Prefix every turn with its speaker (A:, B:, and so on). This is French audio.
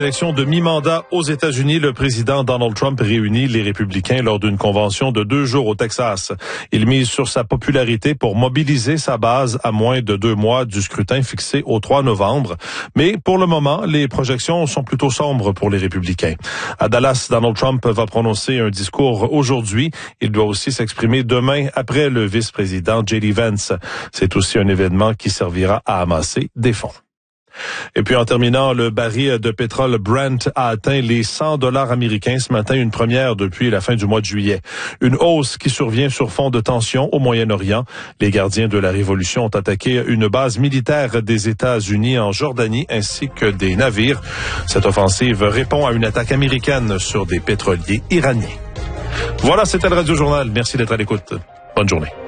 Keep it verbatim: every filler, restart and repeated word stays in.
A: Élection de mi-mandat aux États-Unis, le président Donald Trump réunit les républicains lors d'une convention de deux jours au Texas. Il mise sur sa popularité pour mobiliser sa base à moins de deux mois du scrutin fixé au trois novembre. Mais pour le moment, les projections sont plutôt sombres pour les républicains. À Dallas, Donald Trump va prononcer un discours aujourd'hui. Il doit aussi s'exprimer demain après le vice-président J D Vance. C'est aussi un événement qui servira à amasser des fonds. Et puis en terminant, le baril de pétrole Brent a atteint les cent dollars américains ce matin, une première depuis la fin du mois de juillet. Une hausse qui survient sur fond de tensions au Moyen-Orient. Les gardiens de la révolution ont attaqué une base militaire des États-Unis en Jordanie ainsi que des navires. Cette offensive répond à une attaque américaine sur des pétroliers iraniens. Voilà, c'était le Radio Journal. Merci d'être à l'écoute. Bonne journée.